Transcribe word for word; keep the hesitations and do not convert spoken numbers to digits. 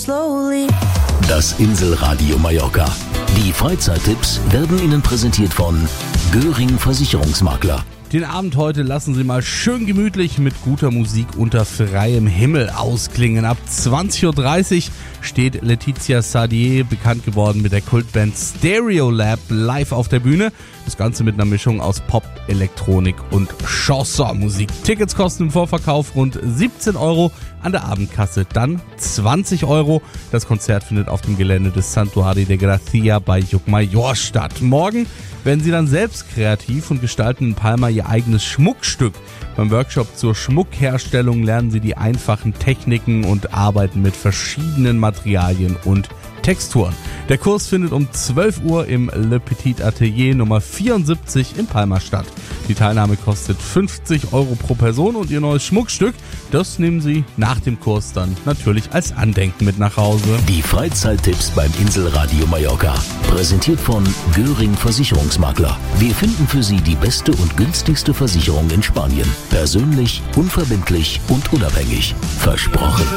slowly. Das Inselradio Mallorca. Die Freizeittipps werden Ihnen präsentiert von Göring Versicherungsmakler. Den Abend heute lassen Sie mal schön gemütlich mit guter Musik unter freiem Himmel ausklingen. Ab zwanzig Uhr dreißig steht Laetitia Sadier, bekannt geworden mit der Kultband Stereolab, live auf der Bühne. Das Ganze mit einer Mischung aus Pop, Elektronik und Chansonmusik. Tickets kosten im Vorverkauf rund siebzehn Euro, an der Abendkasse dann zwanzig Euro. Das Konzert findet auf dem Gelände des Santuari de Gracia bei Llucmajor statt. Morgen werden Sie dann selbst kreativ und gestalten in Palma Ihr eigenes Schmuckstück. Beim Workshop zur Schmuckherstellung lernen Sie die einfachen Techniken und arbeiten mit verschiedenen Materialien und Texturen. Der Kurs findet um zwölf Uhr im Le Petit Atelier Nummer vierundsiebzig in Palma statt. Die Teilnahme kostet fünfzig Euro pro Person und Ihr neues Schmuckstück, das nehmen Sie nach dem Kurs dann natürlich als Andenken mit nach Hause. Die Freizeittipps beim Inselradio Mallorca. Präsentiert von Göring Versicherungsmakler. Wir finden für Sie die beste und günstigste Versicherung in Spanien. Persönlich, unverbindlich und unabhängig. Versprochen.